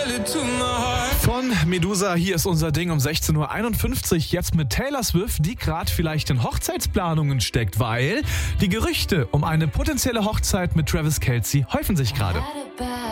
Von Medusa, hier ist unser Ding um 16.51 Uhr, jetzt mit Taylor Swift, die gerade vielleicht in Hochzeitsplanungen steckt, weil die Gerüchte um eine potenzielle Hochzeit mit Travis Kelce häufen sich gerade.